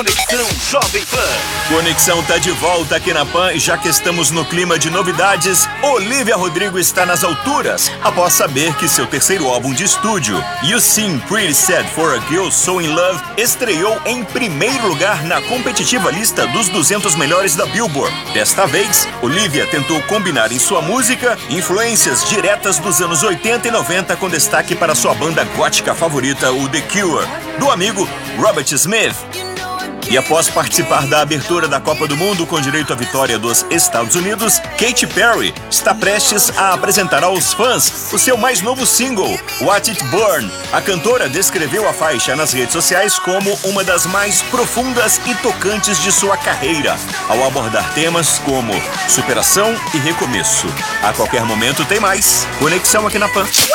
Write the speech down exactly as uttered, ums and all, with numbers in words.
Conexão Jovem Pan. Conexão tá de volta aqui na Pan e já que estamos no clima de novidades, Olivia Rodrigo está nas alturas após saber que seu terceiro álbum de estúdio, You Seem Pretty Sad for a Girl So In Love, estreou em primeiro lugar na competitiva lista dos duzentos melhores da Billboard. Desta vez, Olivia tentou combinar em sua música influências diretas dos anos oitenta e noventa com destaque para sua banda gótica favorita, o The Cure, do amigo Robert Smith. E após participar da abertura da Copa do Mundo com direito à vitória dos Estados Unidos, Katy Perry está prestes a apresentar aos fãs o seu mais novo single, Watch It Burn. A cantora descreveu a faixa nas redes sociais como uma das mais profundas e tocantes de sua carreira, ao abordar temas como superação e recomeço. A qualquer momento tem mais. Conexão aqui na Pan.